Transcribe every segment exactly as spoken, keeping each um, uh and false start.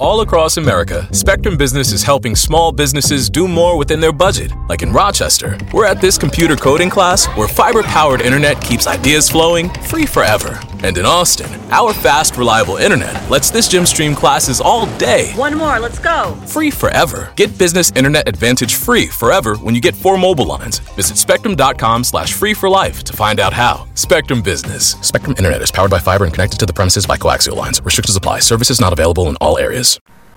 All across America, Spectrum Business is helping small businesses do more within their budget. Like in Rochester, we're at this computer coding class where fiber-powered internet keeps ideas flowing free forever. And in Austin, our fast, reliable internet lets this gym stream classes all day. One more, let's go. Free forever. Get Business Internet Advantage free forever when you get four mobile lines. Visit spectrum.com slash free for life to find out how. Spectrum Business. Spectrum Internet is powered by fiber and connected to the premises by coaxial lines. Restrictions apply. Services not available in all areas.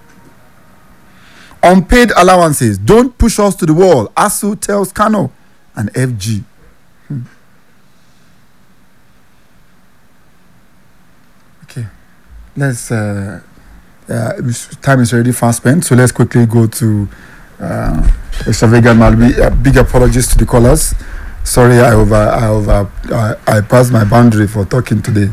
Unpaid allowances. Don't push us to the wall. A S U tells Kano and F G. Hmm. Okay. Let's... Uh, uh, time is already fast spent, so let's quickly go to uh, Extravagant Malby. Uh, big apologies to the callers. Sorry, I over, I over, I, I passed my boundary for talking today.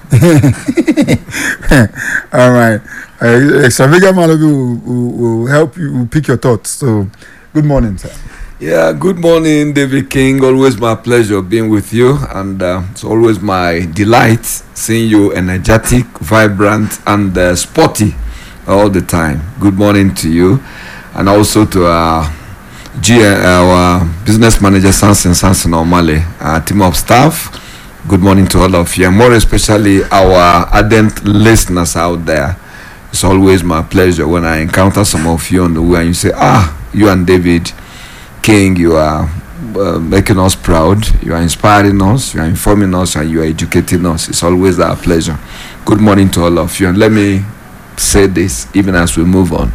All right. Uh, Extravagant Malby will, will, will help you, will pick your thoughts. So, good morning, sir. Yeah, good morning, David King. Always my pleasure being with you, and uh, it's always my delight seeing you energetic, vibrant, and uh, sporty all the time. Good morning to you, and also to our G, our business manager Samson Samson Omale, our team of staff. Good morning to all of you, and more especially our ardent listeners out there. It's always my pleasure when I encounter some of you on the way and you say, ah, you and David King, you are uh, making us proud, you are inspiring us, you are informing us, and you are educating us. It's always our pleasure. Good morning to all of you, and let me say this even as we move on.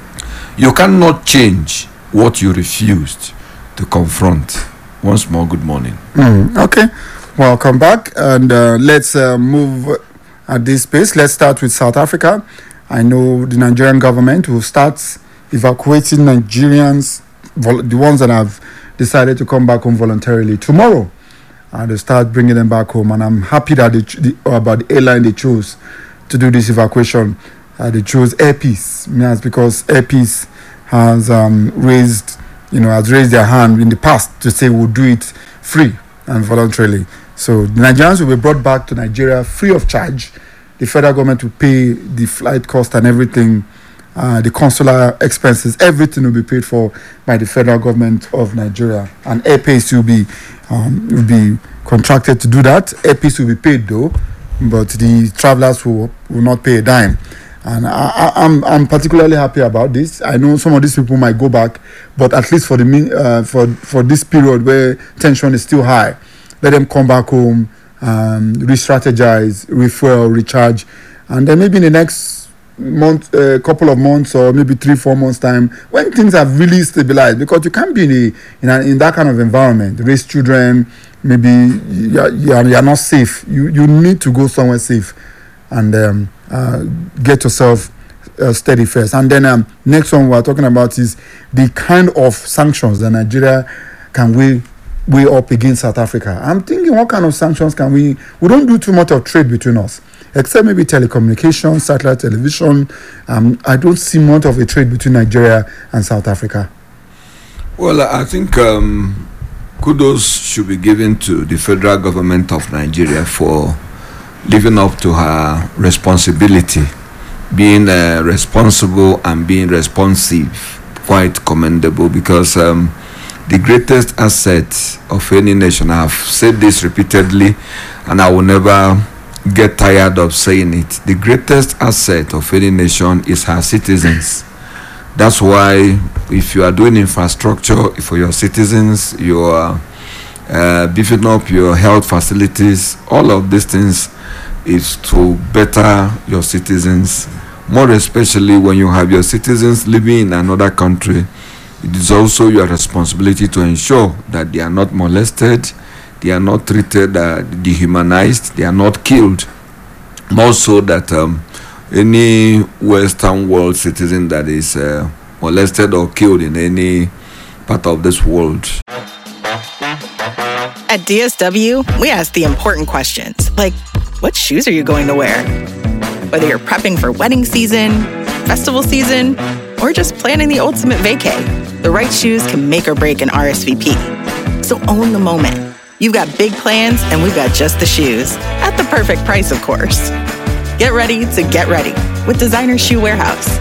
You cannot change what you refused to confront. Once more, good morning. Mm, okay, welcome back, and uh, let's uh, move at this pace. Let's start with South Africa. I know the Nigerian government will start evacuating Nigerians, vol- the ones that have decided to come back home voluntarily tomorrow, and they start bringing them back home. And I'm happy that they ch- the, about the airline they chose to do this evacuation. Uh, they chose Air Peace, yes, because Air Peace has um, raised, you know, has raised their hand in the past to say we'll do it free and voluntarily. So the Nigerians will be brought back to Nigeria free of charge. The federal government will pay the flight cost and everything, uh, the consular expenses, everything will be paid for by the federal government of Nigeria. And Air Peace will be um, will be contracted to do that. Air Peace will be paid though, but the travelers will, will not pay a dime. And I, I, I'm I'm particularly happy about this. I know some of these people might go back, but at least for the uh, for for this period where tension is still high, let them come back home, um, re-strategize, refuel, recharge, and then maybe in the next month, a uh, couple of months, or maybe three, four months time, when things have really stabilized, because you can't be in a, in, a, in that kind of environment, raise children, maybe you're, you're, you're not safe. You you need to go somewhere safe, and um, uh, get yourself uh, steady first. And then um, next one we're talking about is the kind of sanctions that Nigeria can weigh way up against South Africa. I'm thinking, what kind of sanctions can we... We don't do too much of trade between us, except maybe telecommunications, satellite television. Um, I don't see much of a trade between Nigeria and South Africa. Well, I think um, kudos should be given to the federal government of Nigeria for living up to her responsibility, being uh, responsible and being responsive. Quite commendable, because um, the greatest asset of any nation, I've said this repeatedly and I will never get tired of saying it, the greatest asset of any nation is her citizens. That's why if you are doing infrastructure for your citizens, you are uh, beefing up your health facilities, all of these things is to better your citizens, more especially when you have your citizens living in another country. It is also your responsibility to ensure that they are not molested, they are not treated uh, dehumanized, they are not killed. More so that um, any Western world citizen that is uh, molested or killed in any part of this world. At D S W, we ask the important questions, like, what shoes are you going to wear? Whether you're prepping for wedding season, festival season, or just planning the ultimate vacay, the right shoes can make or break an R S V P. So own the moment. You've got big plans, and we've got just the shoes. At the perfect price, of course. Get ready to get ready with Designer Shoe Warehouse.